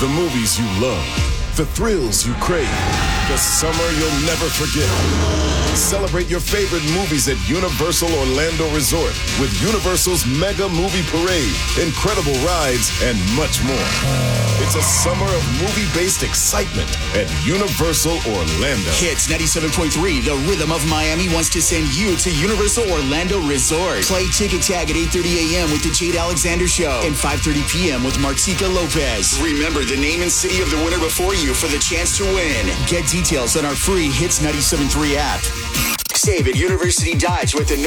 The movies you love. The thrills you crave. The summer you'll never forget. Celebrate your favorite movies at Universal Orlando Resort with Universal's Mega Movie Parade, incredible rides, and much more. It's a summer of movie-based excitement at Universal Orlando. Hits 97.3, the rhythm of Miami wants to send you to Universal Orlando Resort. Play Ticket Tag at 8:30 a.m. with the Jade Alexander Show and 5:30 p.m. with Martika Lopez. Remember the name and city of the winner before you for the chance to win. Get details on our free Hits 97.3 app. Save at University Dodge with the